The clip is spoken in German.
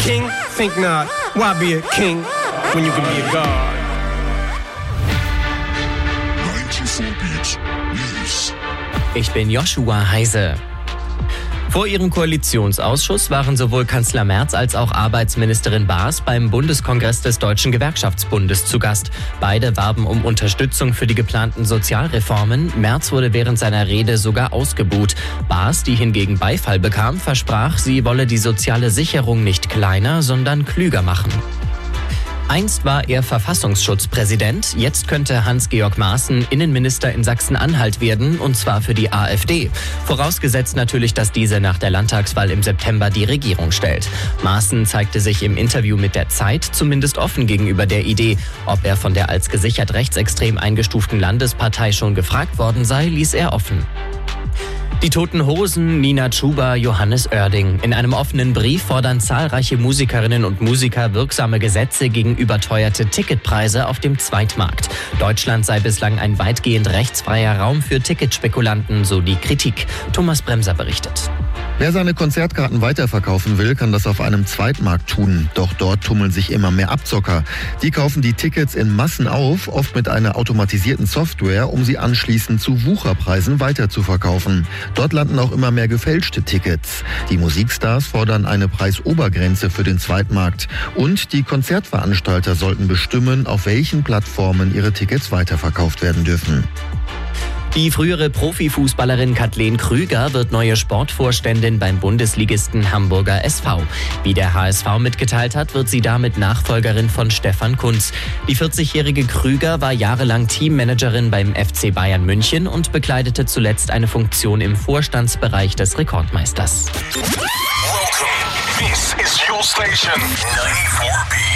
king? Think not. Why be a king when you can be a god? 94 Beat News. Ich bin Joshua Heise. Vor ihrem Koalitionsausschuss waren sowohl Kanzler Merz als auch Arbeitsministerin Baas beim Bundeskongress des Deutschen Gewerkschaftsbundes zu Gast. Beide warben um Unterstützung für die geplanten Sozialreformen. Merz wurde während seiner Rede sogar ausgebuht. Baas, die hingegen Beifall bekam, versprach, sie wolle die soziale Sicherung nicht kleiner, sondern klüger machen. Einst war er Verfassungsschutzpräsident, jetzt könnte Hans-Georg Maaßen Innenminister in Sachsen-Anhalt werden, und zwar für die AfD. Vorausgesetzt natürlich, dass diese nach der Landtagswahl im September die Regierung stellt. Maaßen zeigte sich im Interview mit der Zeit zumindest offen gegenüber der Idee. Ob er von der als gesichert rechtsextrem eingestuften Landespartei schon gefragt worden sei, ließ er offen. Die Toten Hosen, Nina Chuba, Johannes Oerding. In einem offenen Brief fordern zahlreiche Musikerinnen und Musiker wirksame Gesetze gegen überteuerte Ticketpreise auf dem Zweitmarkt. Deutschland sei bislang ein weitgehend rechtsfreier Raum für Ticketspekulanten, so die Kritik. Thomas Bremser berichtet. Wer seine Konzertkarten weiterverkaufen will, kann das auf einem Zweitmarkt tun. Doch dort tummeln sich immer mehr Abzocker. Die kaufen die Tickets in Massen auf, oft mit einer automatisierten Software, um sie anschließend zu Wucherpreisen weiterzuverkaufen. Dort landen auch immer mehr gefälschte Tickets. Die Musikstars fordern eine Preisobergrenze für den Zweitmarkt. Und die Konzertveranstalter sollten bestimmen, auf welchen Plattformen ihre Tickets weiterverkauft werden dürfen. Die frühere Profifußballerin Kathleen Krüger wird neue Sportvorständin beim Bundesligisten Hamburger SV. Wie der HSV mitgeteilt hat, wird sie damit Nachfolgerin von Stefan Kuntz. Die 40-jährige Krüger war jahrelang Teammanagerin beim FC Bayern München und bekleidete zuletzt eine Funktion im Vorstandsbereich des Rekordmeisters. Welcome. This is your station, 94 Beat.